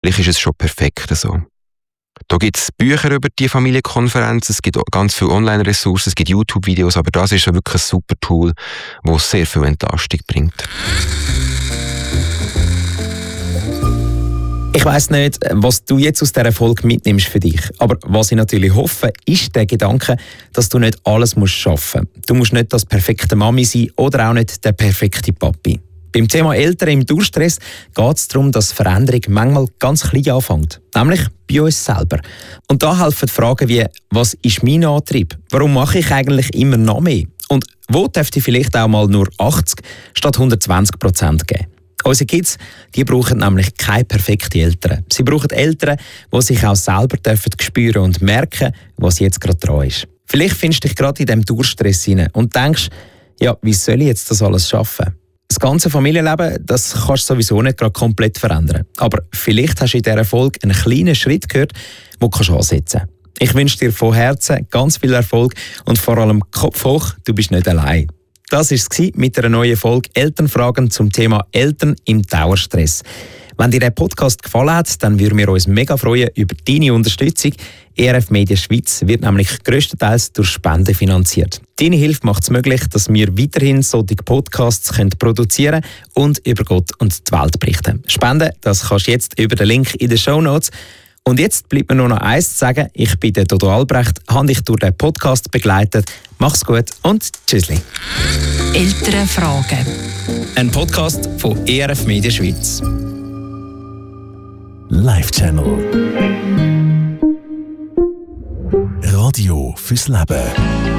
Vielleicht ist es schon perfekt so. Da gibt es Bücher über die Familienkonferenz, es gibt ganz viele Online-Ressourcen, es gibt YouTube-Videos, aber das ist wirklich ein super Tool, das sehr viel Entlastung bringt. Ich weiss nicht, was du jetzt aus dieser Folge mitnimmst für dich. Aber was ich natürlich hoffe, ist der Gedanke, dass du nicht alles schaffen musst. Du musst nicht das perfekte Mami sein oder auch nicht der perfekte Papi. Beim Thema Eltern im Dauerstress geht es darum, dass Veränderung manchmal ganz klein anfängt. Nämlich bei uns selber. Und da helfen Fragen wie, was ist mein Antrieb? Warum mache ich eigentlich immer noch mehr? Und wo dürfte ich vielleicht auch mal nur 80 statt 120% geben? Unsere Kids, die brauchen nämlich keine perfekten Eltern. Sie brauchen Eltern, die sich auch selber spüren und merken, was jetzt gerade dran ist. Vielleicht findest du dich gerade in diesem Dauerstress hinein und denkst, ja, wie soll ich jetzt das alles schaffen? Das ganze Familienleben, das kannst du sowieso nicht gerade komplett verändern. Aber vielleicht hast du in dieser Folge einen kleinen Schritt gehört, den du ansetzen kannst. Ich wünsche dir von Herzen ganz viel Erfolg und vor allem Kopf hoch, du bist nicht allein. Das war es mit einer neuen Folge Elternfragen zum Thema Eltern im Dauerstress. Wenn dir der Podcast gefallen hat, dann würden wir uns mega freuen über deine Unterstützung. ERF Media Schweiz wird nämlich grösstenteils durch Spenden finanziert. Deine Hilfe macht es möglich, dass wir weiterhin solche Podcasts produzieren und über Gott und die Welt berichten. Spenden, das kannst du jetzt über den Link in den Shownotes. Und jetzt bleibt mir nur noch eins zu sagen. Ich bin der Dodo Albrecht, habe dich durch den Podcast begleitet. Mach's gut und tschüssli. Elternfragen. Ein Podcast von ERF Media Schweiz. Live Channel. Radio fürs Leben.